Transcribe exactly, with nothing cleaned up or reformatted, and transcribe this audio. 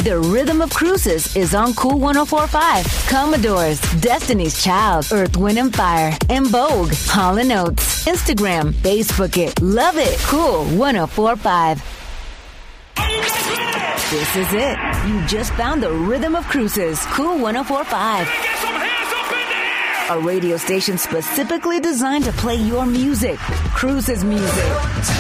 The Rhythm of Cruises is on Cool one oh four point five. Commodores, Destiny's Child, Earth, Wind and Fire, and Vogue, Hall and Oates. Instagram, Facebook it, love it. Cool one oh four point five. This is it. You just found the Rhythm of Cruises, Cool one oh four point five. A radio station specifically designed to play your music, Cruises music.